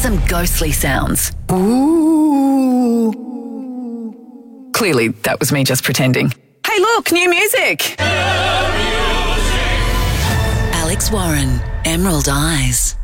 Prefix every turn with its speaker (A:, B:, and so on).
A: some ghostly sounds.
B: Ooh.
A: Clearly, that was me just pretending. Hey, look, new music!
C: Alex Warren, Emerald Eyes.